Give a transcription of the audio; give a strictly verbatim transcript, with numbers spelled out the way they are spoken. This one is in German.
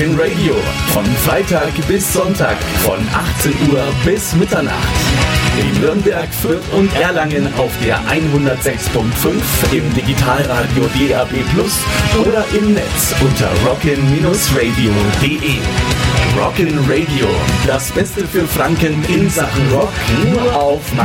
Rockin' Radio. Von Freitag bis Sonntag von achtzehn Uhr bis Mitternacht. In Nürnberg, Fürth und Erlangen auf der hundertsechs Komma fünf, im Digitalradio D A B plus oder im Netz unter rockin radio punkt de. Rockin' Radio, das Beste für Franken in Sachen Rock, nur auf